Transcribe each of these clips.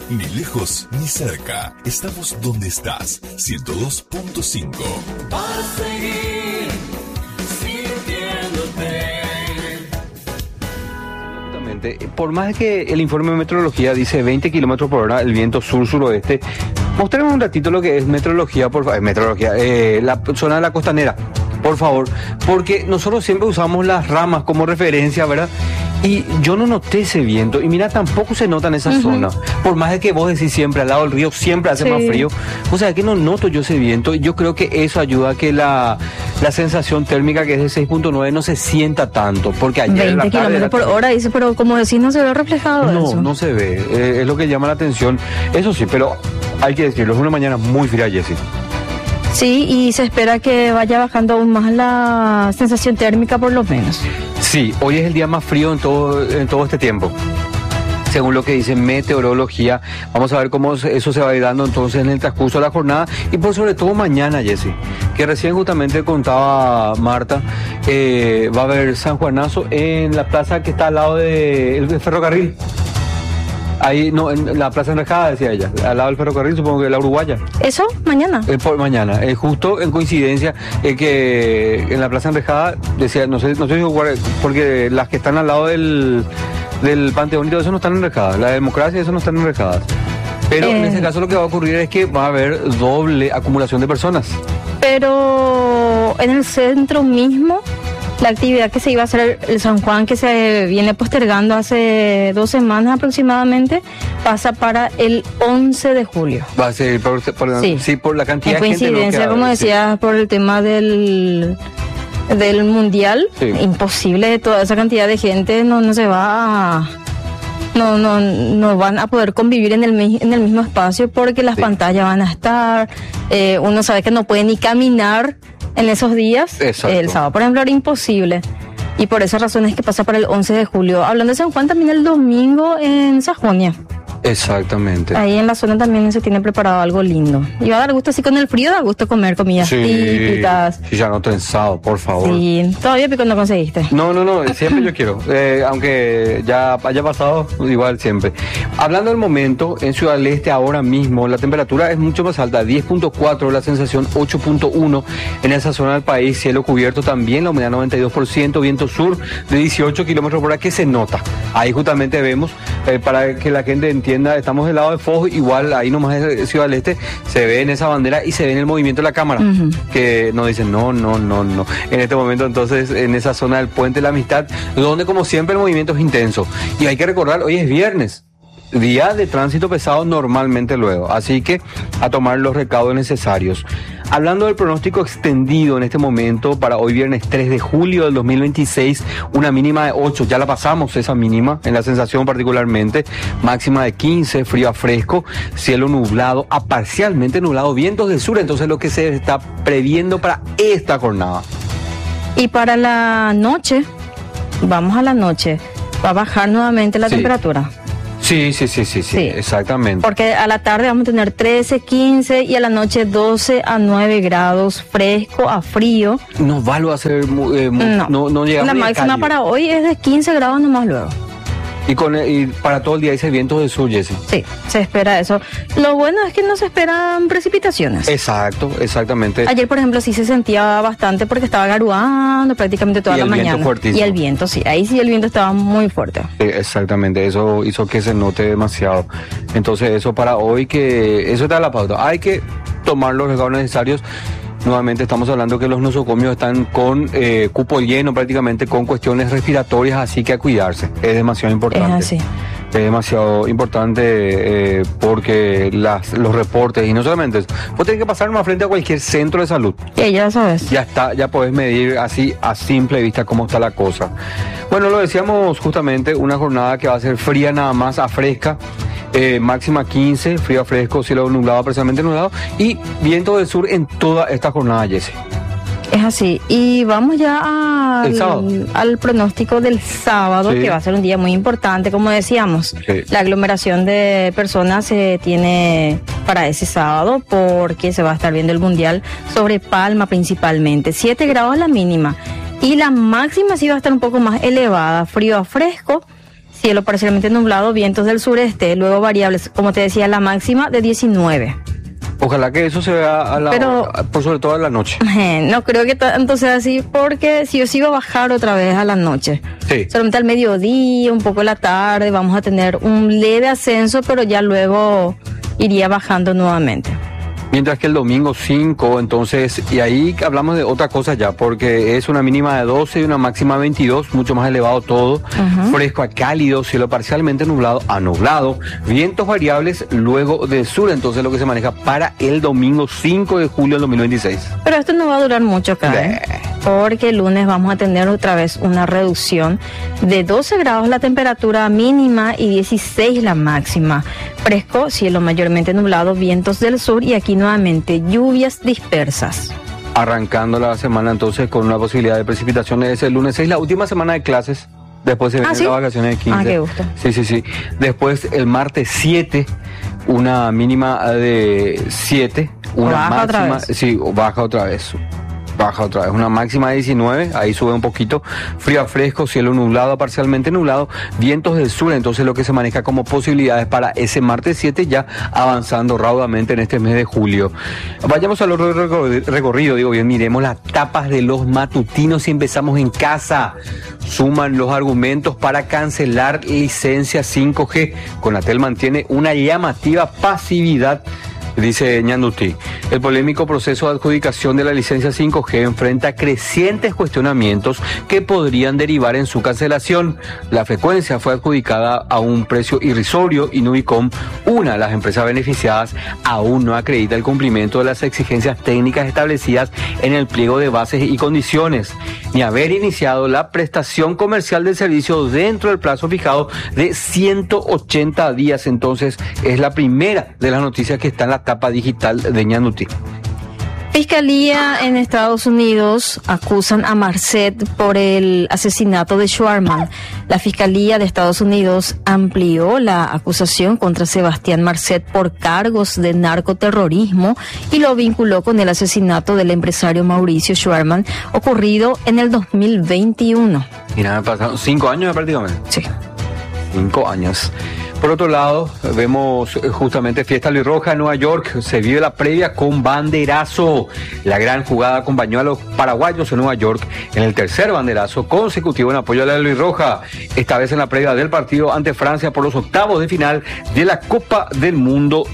Ni lejos ni cerca. Estamos donde estás. 102.5. Para seguir sintiéndote. Por más que el informe de meteorología dice 20 kilómetros por hora, el viento sur-suroeste, mostremos un ratito lo que es meteorología, la zona de la costanera, por favor, porque nosotros siempre usamos las ramas como referencia, ¿verdad? Y yo no noté ese viento, y mira, tampoco se nota en esa zona, por más de que vos decís siempre, al lado del río siempre hace más frío, o sea, que no noto yo ese viento. Yo creo que eso ayuda a que la sensación térmica, que es de 6.9, no se sienta tanto, porque ayer 20 kilómetros por hora, dice, pero como decís, no se ve reflejado eso. No se ve, es lo que llama la atención, eso sí, pero hay que decirlo, es una mañana muy fría, Jessy. Sí, y se espera que vaya bajando aún más la sensación térmica por lo menos. Sí, hoy es el día más frío en todo este tiempo, según lo que dice meteorología. Vamos a ver cómo eso se va a ir dando entonces en el transcurso de la jornada y por sobre todo mañana, Jessy, que recién justamente contaba Marta, va a haber San Juanazo en la plaza que está al lado del ferrocarril. Ahí, no, en la plaza enrejada, decía ella, al lado del ferrocarril, supongo que la Uruguaya. ¿Eso? ¿Mañana? Por mañana, justo en coincidencia, que en la plaza enrejada, decía, no sé si porque las que están al lado del Panteón y todo eso no están enrejadas, la democracia y eso no están enrejadas. Pero en ese caso lo que va a ocurrir es que va a haber doble acumulación de personas. Pero en el centro mismo, la actividad que se iba a hacer el San Juan, que se viene postergando hace 2 semanas aproximadamente, pasa para el 11 de julio. Va a ser por la cantidad de gente. En coincidencia, como decías, por el tema del mundial, imposible, toda esa cantidad de gente no se va a... No van a poder convivir en el mismo espacio porque las pantallas van a estar, uno sabe que no puede ni caminar en esos días. Exacto. El sábado, por ejemplo, era imposible. Y por esa razón es que pasa para el 11 de julio. Hablando de San Juan, también el domingo en Sajonia. Exactamente. Ahí en la zona también se tiene preparado algo lindo. Y va a dar gusto, así con el frío da gusto comer comidas típicas. Sí, ya no trenzado, por favor. Sí, todavía pico no conseguiste. No, siempre yo quiero. Aunque ya haya pasado, igual siempre. Hablando del momento, en Ciudad del Este ahora mismo la temperatura es mucho más alta, 10.4, la sensación 8.1 en esa zona del país, cielo cubierto también, la humedad 92%, viento sur de 18 kilómetros por hora, que se nota. Ahí justamente vemos, para que la gente entienda, estamos del lado de Foz, igual ahí nomás es Ciudad del Este, se ve en esa bandera y se ve en el movimiento de la cámara, que nos dicen no. En este momento entonces en esa zona del Puente de la Amistad, donde como siempre el movimiento es intenso. Y hay que recordar, hoy es viernes, día de tránsito pesado normalmente luego, así que a tomar los recaudos necesarios. Hablando del pronóstico extendido en este momento para hoy viernes 3 de julio del 2026, una mínima de 8, ya la pasamos esa mínima, en la sensación particularmente, máxima de 15, frío a fresco, cielo nublado a parcialmente nublado, vientos del sur, entonces lo que se está previendo para esta jornada. Y para la noche, vamos a la noche, va a bajar nuevamente la temperatura. Sí, exactamente. Porque a la tarde vamos a tener 13, 15 y a la noche 12 a 9 grados, fresco a frío. No va a ser no llegamos. La máxima para hoy es de 15 grados nomás luego. Y para todo el día dice vientos del sur, Jessy. Sí, se espera eso. Lo bueno es que no se esperan precipitaciones. Exactamente. Ayer, por ejemplo, sí se sentía bastante porque estaba garuando prácticamente toda la mañana. Y el viento, sí. Ahí sí el viento estaba muy fuerte. Sí, exactamente. Eso hizo que se note demasiado. Entonces, eso para hoy, eso está la pauta. Hay que tomar los recaudos necesarios. Nuevamente estamos hablando que los nosocomios están con cupo lleno prácticamente, con cuestiones respiratorias, así que a cuidarse. Es demasiado importante. Es así. Es demasiado importante porque los reportes, y no solamente eso, vos tenés que pasar más frente a cualquier centro de salud. Ya sabes. Ya podés medir así a simple vista cómo está la cosa. Bueno, lo decíamos justamente, una jornada que va a ser fría nada más a fresca. Máxima 15, frío a fresco, cielo nublado, parcialmente nublado, y viento del sur en toda esta jornada, Jessy. Es así. Y vamos ya al pronóstico del sábado, que va a ser un día muy importante, como decíamos. Sí. La aglomeración de personas se tiene para ese sábado porque se va a estar viendo el Mundial sobre Palma principalmente. 7 grados la mínima. Y la máxima sí va a estar un poco más elevada, frío a fresco. Cielo parcialmente nublado, vientos del sureste, luego variables, como te decía, la máxima de 19. Ojalá que eso se vea por sobre todo a la noche. No creo que tanto sea así, porque si yo sigo a bajar otra vez a la noche. Sí. Solamente al mediodía, un poco en la tarde, vamos a tener un leve ascenso, pero ya luego iría bajando nuevamente. Mientras que el domingo 5, entonces, y ahí hablamos de otra cosa ya, porque es una mínima de 12 y una máxima de 22, mucho más elevado todo, fresco a cálido, cielo parcialmente nublado a nublado, vientos variables luego del sur, entonces lo que se maneja para el domingo 5 de julio del 2026. Pero esto no va a durar mucho acá, porque el lunes vamos a tener otra vez una reducción de 12 grados la temperatura mínima y 16 la máxima. Fresco, cielo mayormente nublado, vientos del sur y aquí nuevamente lluvias dispersas. Arrancando la semana entonces con una posibilidad de precipitaciones el lunes 6, la última semana de clases, después se vienen las vacaciones de 15. Qué gusto. Sí. Después el martes 7, una mínima de 7, una baja máxima, otra vez. Sí, baja otra vez, una máxima de 19, ahí sube un poquito, frío a fresco, cielo nublado, parcialmente nublado, vientos del sur, entonces lo que se maneja como posibilidades para ese martes 7 ya avanzando raudamente en este mes de julio. Vayamos al otro recorrido, miremos las tapas de los matutinos y empezamos en casa. Suman los argumentos para cancelar licencia 5G. Conatel mantiene una llamativa pasividad. Dice Ñanduti, el polémico proceso de adjudicación de la licencia 5G enfrenta crecientes cuestionamientos que podrían derivar en su cancelación. La frecuencia fue adjudicada a un precio irrisorio y Nubicom, una de las empresas beneficiadas, aún no acredita el cumplimiento de las exigencias técnicas establecidas en el pliego de bases y condiciones, ni haber iniciado la prestación comercial del servicio dentro del plazo fijado de 180 días. Entonces, es la primera de las noticias que está en la tapa digital de Ñanduti. Fiscalía en Estados Unidos acusan a Marcet por el asesinato de Schwarman. La Fiscalía de Estados Unidos amplió la acusación contra Sebastián Marcet por cargos de narcoterrorismo y lo vinculó con el asesinato del empresario Mauricio Schwarman ocurrido en el 2021. Mira, pasaron 5 años prácticamente. Sí. 5 años. Por otro lado, vemos justamente Fiesta Luis Roja en Nueva York. Se vive la previa con banderazo. La gran jugada acompañó a los paraguayos en Nueva York en el tercer banderazo consecutivo en apoyo a la Luis Roja. Esta vez en la previa del partido ante Francia por los octavos de final de la Copa del Mundo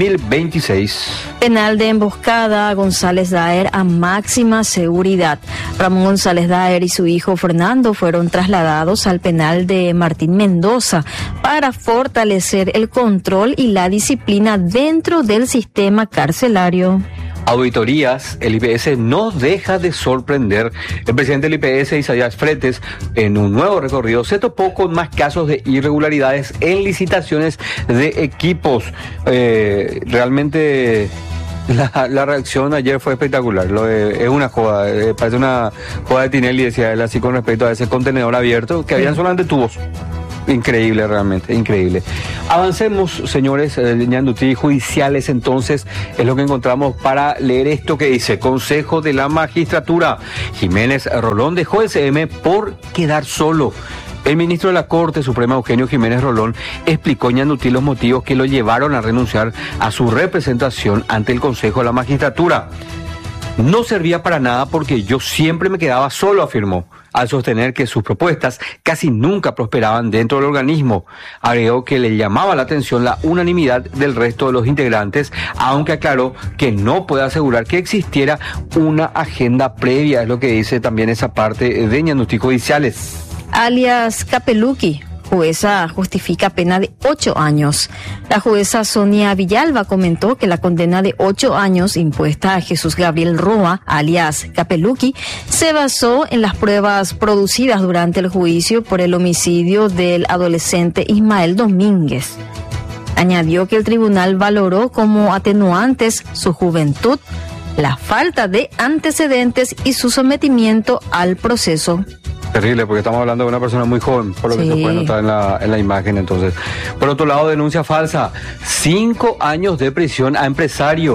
2026. Penal de emboscada, González Daer a máxima seguridad. Ramón González Daer y su hijo Fernando fueron trasladados al penal de Martín Mendoza para fortalecer el control y la disciplina dentro del sistema carcelario. Auditorías, el IPS no deja de sorprender. El presidente del IPS, Isaías Fretes, en un nuevo recorrido se topó con más casos de irregularidades en licitaciones de equipos. Realmente la reacción ayer fue espectacular. Es una joda, parece una joda de Tinelli, decía él así con respecto a ese contenedor abierto, que habían solamente tubos. Increíble, realmente, increíble. Avancemos, señores, Ñanduti, judiciales, entonces, es lo que encontramos para leer esto que dice: Consejo de la Magistratura. Jiménez Rolón dejó el CM por quedar solo. El ministro de la Corte Suprema, Eugenio Jiménez Rolón, explicó a Ñanduti los motivos que lo llevaron a renunciar a su representación ante el Consejo de la Magistratura. No servía para nada porque yo siempre me quedaba solo, afirmó, al sostener que sus propuestas casi nunca prosperaban dentro del organismo. Agregó que le llamaba la atención la unanimidad del resto de los integrantes, aunque aclaró que no puede asegurar que existiera una agenda previa, es lo que dice también esa parte de Ñanduti Judiciales. Alias Capeluqui. Jueza justifica pena de 8 años. La jueza Sonia Villalba comentó que la condena de 8 años impuesta a Jesús Gabriel Roa, alias Capeluqui, se basó en las pruebas producidas durante el juicio por el homicidio del adolescente Ismael Domínguez. Añadió que el tribunal valoró como atenuantes su juventud, la falta de antecedentes y su sometimiento al proceso. Terrible, porque estamos hablando de una persona muy joven, por lo que se puede notar en la imagen. Entonces, por otro lado, denuncia falsa: 5 años de prisión a empresario.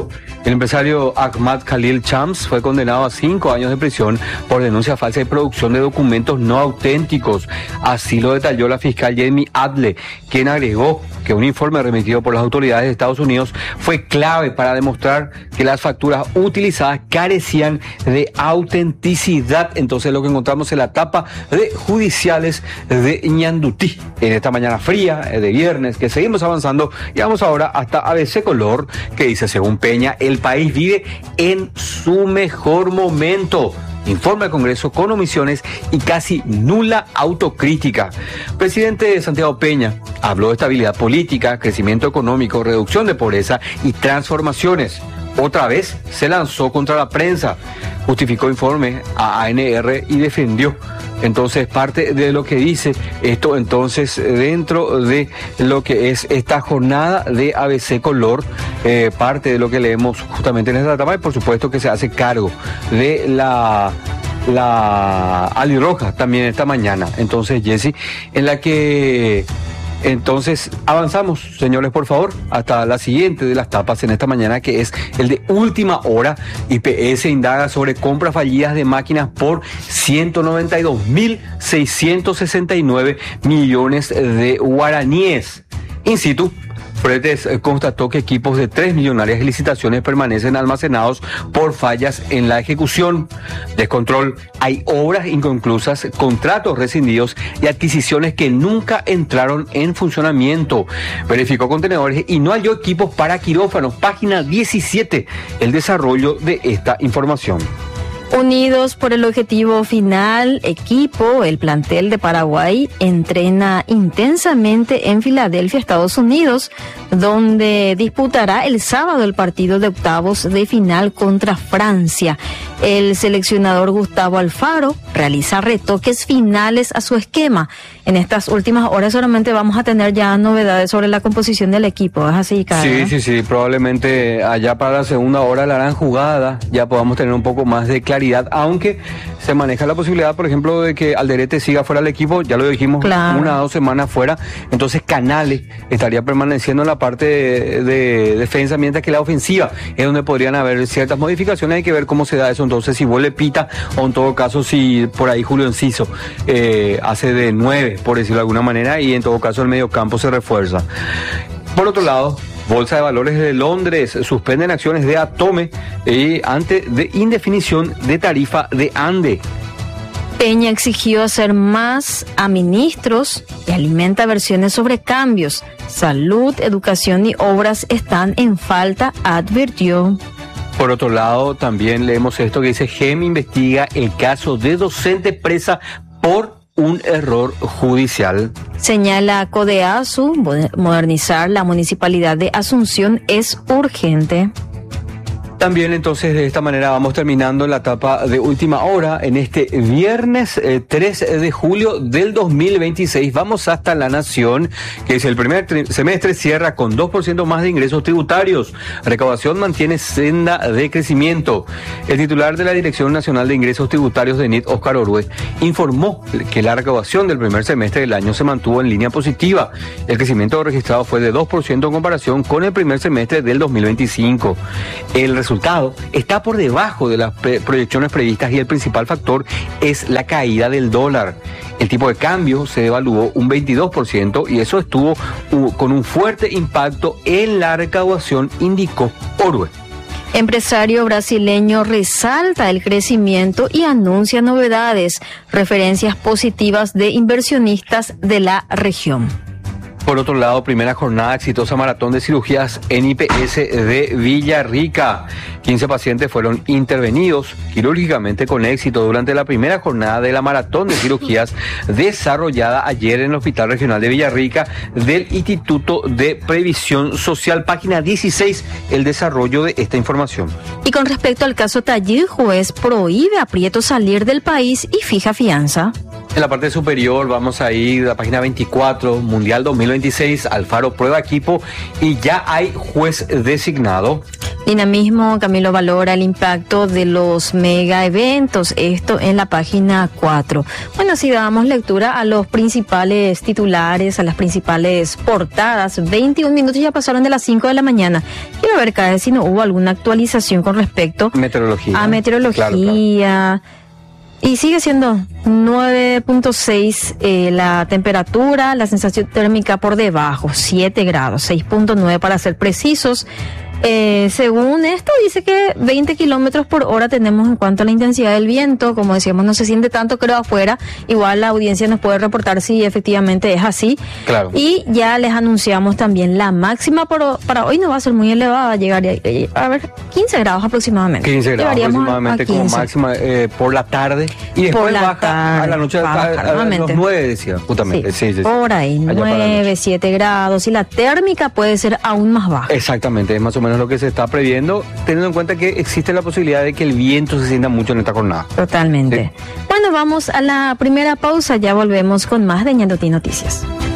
El empresario Ahmad Khalil Chams fue condenado a 5 años de prisión por denuncia falsa de producción de documentos no auténticos. Así lo detalló la fiscal Jamie Adle, quien agregó que un informe remitido por las autoridades de Estados Unidos fue clave para demostrar que las facturas utilizadas carecían de autenticidad. Entonces lo que encontramos en la tapa de judiciales de Ñandutí en esta mañana fría de viernes, que seguimos avanzando y vamos ahora hasta ABC Color, que dice: según Peña, el país vive en su mejor momento. Informa al Congreso con omisiones y casi nula autocrítica. Presidente Santiago Peña habló de estabilidad política, crecimiento económico, reducción de pobreza y transformaciones. Otra vez se lanzó contra la prensa, justificó informe a ANR y defendió entonces parte de lo que dice esto entonces dentro de lo que es esta jornada de ABC Color, parte de lo que leemos justamente en esta etapa, y por supuesto que se hace cargo de la alirroja también esta mañana. Entonces, Jessy, en la que entonces avanzamos, señores, por favor, hasta la siguiente de las tapas en esta mañana, que es el de última hora. IPS indaga sobre compras fallidas de máquinas por 192.669 millones de guaraníes. In situ, Fretes constató que equipos de 3 millonarias licitaciones permanecen almacenados por fallas en la ejecución. Descontrol: hay obras inconclusas, contratos rescindidos y adquisiciones que nunca entraron en funcionamiento. Verificó contenedores y no halló equipos para quirófanos. Página 17, el desarrollo de esta información. Unidos por el objetivo final, el plantel de Paraguay entrena intensamente en Filadelfia, Estados Unidos, donde disputará el sábado el partido de octavos de final contra Francia. El seleccionador Gustavo Alfaro realiza retoques finales a su esquema. En estas últimas horas solamente vamos a tener ya novedades sobre la composición del equipo. ¿Es así, Carlos? Sí. Probablemente allá para la segunda hora la harán jugada, ya podamos tener un poco más de claridad, aunque se maneja la posibilidad, por ejemplo, de que Alderete siga fuera del equipo. Ya lo dijimos, claro, 1 o 2 semanas fuera. Entonces Canales estaría permaneciendo en la parte de defensa, mientras que la ofensiva es donde podrían haber ciertas modificaciones. Hay que ver cómo se da eso entonces, si vuelve Pita o en todo caso si por ahí Julio Enciso hace de 9, por decirlo de alguna manera, y en todo caso el mediocampo se refuerza. Por otro lado, Bolsa de Valores de Londres suspenden acciones de Atome ante de indefinición de tarifa de ANDE. Peña exigió hacer más a ministros y alimenta versiones sobre cambios. Salud, educación y obras están en falta, advirtió. Por otro lado, también leemos esto que dice: GEM investiga el caso de docente presa por un error judicial. Señala Codeasu, modernizar la municipalidad de Asunción es urgente. También entonces de esta manera vamos terminando la etapa de última hora en este viernes 3 de julio del 2026. Vamos hasta La Nación, que es el primer semestre cierra con 2% más de ingresos tributarios. Recaudación mantiene senda de crecimiento. El titular de la Dirección Nacional de Ingresos Tributarios de NIT, Oscar Orue, informó que la recaudación del primer semestre del año se mantuvo en línea positiva. El crecimiento registrado fue de 2% en comparación con el primer semestre del 2025. El resultado está por debajo de las proyecciones previstas y el principal factor es la caída del dólar. El tipo de cambio se devaluó un 22% y eso estuvo con un fuerte impacto en la recaudación, indicó Orue. Empresario brasileño resalta el crecimiento y anuncia novedades, referencias positivas de inversionistas de la región. Por otro lado, primera jornada exitosa maratón de cirugías en IPS de Villarrica. 15 pacientes fueron intervenidos quirúrgicamente con éxito durante la primera jornada de la maratón de cirugías desarrollada ayer en el Hospital Regional de Villarrica del Instituto de Previsión Social. Página 16, el desarrollo de esta información. Y con respecto al caso Tayil, juez prohíbe a Prieto salir del país y fija fianza. En la parte superior vamos a ir a la página 24, Mundial 2026, Alfaro prueba equipo y ya hay juez designado. Dinamismo, Camilo valora el impacto de los mega eventos, esto en la página 4. Bueno, si damos lectura a los principales titulares, a las principales portadas, 21 minutos ya pasaron de las 5 de la mañana. Quiero ver cada vez si no hubo alguna actualización con respecto a meteorología. Claro. Y sigue siendo 9.6 la temperatura, la sensación térmica por debajo, 7 grados, 6.9 para ser precisos. Según esto dice que 20 kilómetros por hora tenemos en cuanto a la intensidad del viento. Como decíamos, no se siente tanto, creo, afuera. Igual la audiencia nos puede reportar si efectivamente es así. Claro. Y ya les anunciamos también la máxima para hoy no va a ser muy elevada, llegaría a ver 15 grados aproximadamente. 15 grados aproximadamente como máxima por la tarde y después baja a la noche a los 9, decía, justamente. Sí, por ahí, 9, 7 grados, y la térmica puede ser aún más baja. Exactamente, es más o menos lo que se está previendo, teniendo en cuenta que existe la posibilidad de que el viento se sienta mucho en esta jornada. Totalmente. Sí. Bueno, vamos a la primera pausa, ya volvemos con más de Ñandoti Noticias.